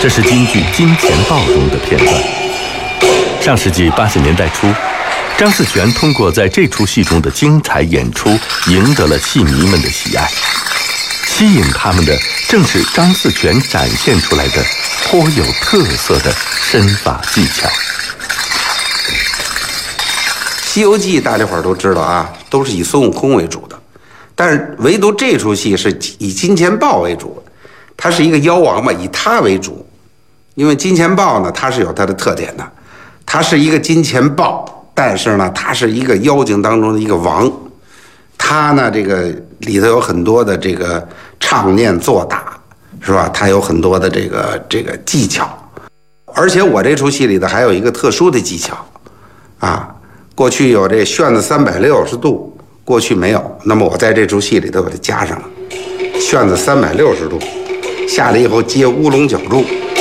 这是京剧《金钱豹》中的片段。上世纪80年代初，张四全通过在这出戏中的精彩演出，赢得了戏迷们的喜爱。吸引他们的正是张四全展现出来的颇有特色的身法技巧。《 西游记》大家伙儿都知道啊，都是以孙悟空为主的，但是唯独这出戏是以金钱豹为主，它是一个妖王嘛，以他为主。因为金钱豹呢，它是有它的特点的，它是一个金钱豹，但是呢，它是一个妖精当中的一个王。它呢，这个里头有很多的这个唱念做打，是吧？它有很多的这个技巧，而且我这出戏里头还有一个特殊的技巧，啊，过去有这旋子360度，过去没有，那么我在这出戏里头把它加上了，旋子360度，下来以后接乌龙脚柱。